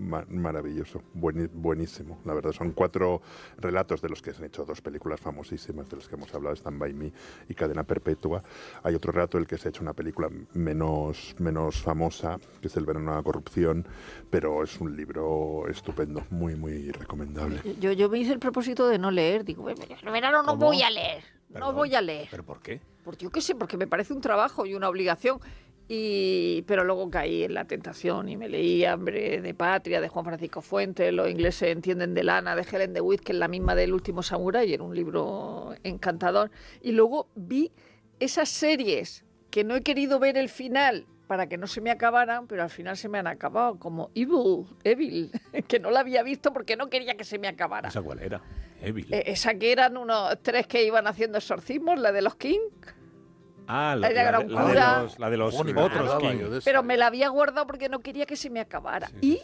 maravilloso, buenísimo. La verdad, son 4 relatos de los que se han hecho 2 películas famosísimas, de las que hemos hablado, Stand By Me y Cadena Perpetua. Hay otro relato del que se ha hecho una película menos famosa, que es El veneno a la corrupción, pero es un libro estupendo, muy, muy recomendable. Yo me hice el propósito de no leer. Digo, el verano no voy a leer. No voy a leer. ¿Pero por qué? Porque yo qué sé, porque me parece un trabajo y una obligación. Pero luego caí en la tentación y me leí Hambre de Patria de Juan Francisco Fuentes, Los ingleses entienden de lana de Helen DeWitt, que es la misma del Último Samurái, y era un libro encantador. Y luego vi esas series que no he querido ver el final para que no se me acabaran, pero al final se me han acabado, como Evil, que no la había visto porque no quería que se me acabara. ¿Esa cuál era? Evil. Esa que eran unos 3 que iban haciendo exorcismos, la de los King. Ah, la de los otros King. Pero me la había guardado porque no quería que se me acabara. Sí.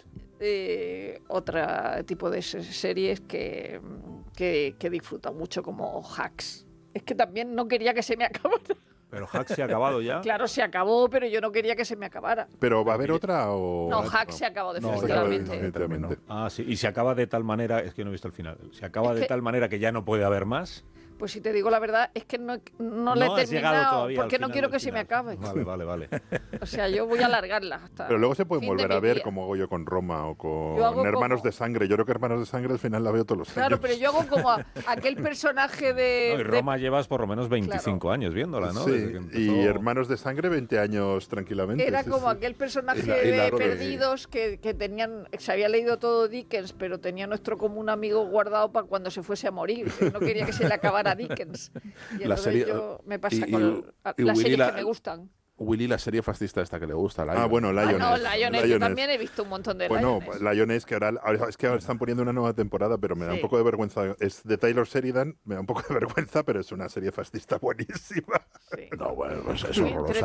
Y otro tipo de series que disfruto mucho, como Hacks. Es que también no quería que se me acabara. ¿Pero Hacks se ha acabado ya? Claro, se acabó, pero yo no quería que se me acabara. ¿Pero va a haber otra o...? No, Hacks se acabó definitivamente. Ah, sí. Y se acaba de tal manera... Es que no he visto el final. Se acaba de tal manera que ya no puede haber más... Pues si te digo la verdad, es que no la he terminado porque no quiero que se me acabe. Vale. O sea, yo voy a alargarla hasta... Pero luego se pueden volver a ver, como hago yo con Roma o con Hermanos de Sangre. Yo creo que Hermanos de Sangre al final la veo todos los años. Claro, pero yo hago como aquel personaje de... No, y Roma llevas por lo menos 25 años viéndola, ¿no? Sí, y Hermanos de Sangre 20 años tranquilamente. Era como aquel personaje de Perdidos que tenían... Se había leído todo Dickens, pero tenía nuestro común amigo guardado para cuando se fuese a morir. No quería que se le acabara Dickens. Y la serie, me pasa con las series que me gustan. Willy, la serie fascista esta que le gusta. Lioness. Yo también he visto un montón de Lioness. Bueno, Lioness, que ahora están poniendo una nueva temporada, pero me da un poco de vergüenza. Es de Taylor Sheridan, me da un poco de vergüenza, pero es una serie fascista buenísima. Sí. No, bueno, pues es horrorosa.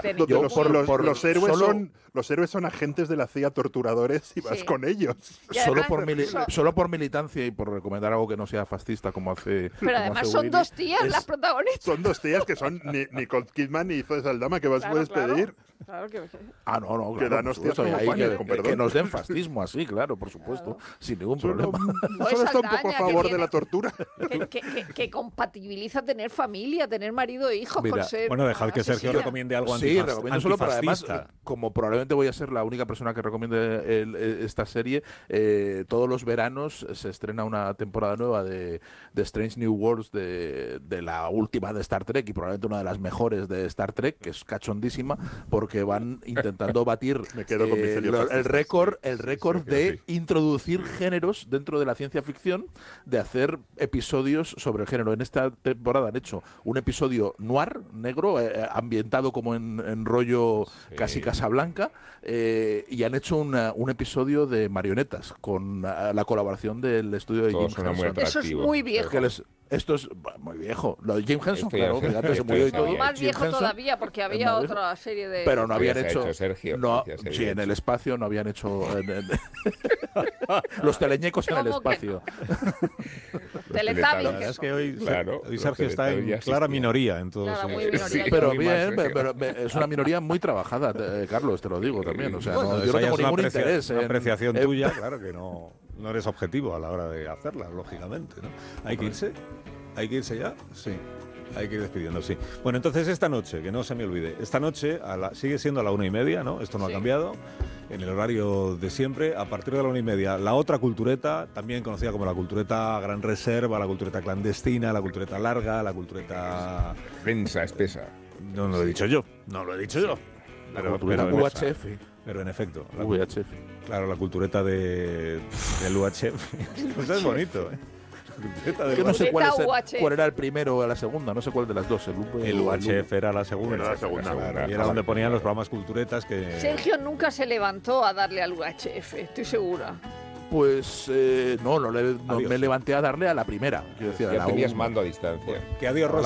Los héroes son agentes de la CIA, torturadores, y vas con ellos. Solo por militancia y por recomendar algo que no sea fascista, como hace... Pero además son 2 tías las protagonistas. Son 2 tías que son Nicole Kidman y Zoe Saldana, que puedes pedir. Claro que... no, que dan hostias que nos den fascismo así, claro, por supuesto, sin ningún problema. Solo está un poco a favor de la tortura. Que compatibiliza tener familia, tener marido e hijos con ser... Bueno, dejad que Sergio recomiende algo antifascista. Sí, recomiendo solo, pero además, como probablemente voy a ser la única persona que recomiende esta serie, todos los veranos se estrena una temporada nueva de Strange New Worlds, de la última de Star Trek, y probablemente una de las mejores de Star Trek, que es cachondísima, porque van intentando batir el récord de introducir géneros dentro de la ciencia ficción, de hacer episodios sobre el género. En esta temporada han hecho un episodio noir, negro, ambientado como en rollo casi Casablanca, y han hecho un episodio de marionetas con la colaboración del estudio de Jim Henson. Eso es muy viejo. Esto es muy viejo. Lo de Jim Henson, claro, fíjate, se murió y todo. Más viejo todavía, porque había otra serie de... Pero no habían hecho... Sergio, sí, en el espacio no habían hecho... los teleñecos en el espacio. Teletubbies. Es que hoy Sergio está en clara minoría en todo eso. Pero bien, es una minoría muy trabajada, Carlos, te lo digo también. O sea, yo no tengo ningún interés en... Una apreciación tuya, claro que no eres objetivo a la hora de hacerla, lógicamente, ¿no? Hay que irse ya, sí. Hay que ir despidiendo, sí. Bueno, entonces esta noche, que no se me olvide, esta noche sigue siendo a la 1:30, ¿no? Esto no ha cambiado, en el horario de siempre. A partir de la 1:30, la otra cultureta, también conocida como la cultureta Gran Reserva, la cultureta clandestina, la cultureta larga, la cultureta... Prensa espesa. No lo he dicho yo. Pero UHF. Pero en efecto. VHF. Claro, la cultureta del UHF. Eso es bonito, ¿eh? Yo no sé cuál era el primero o la segunda, no sé cuál de las dos. El UHF era la segunda. Y era donde ponían los programas culturetas que... Sergio nunca se levantó a darle al UHF, estoy segura. Pues no me levanté a darle a la primera. Quiero decir, ya tenías mando a distancia. Que adiós, Rosa.